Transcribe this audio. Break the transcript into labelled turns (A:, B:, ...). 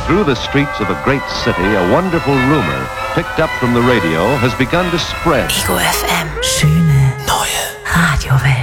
A: Through the streets of a great city, a wonderful rumor, picked up from the radio, has begun to spread.
B: Ego FM. Schöne neue Radiowelt.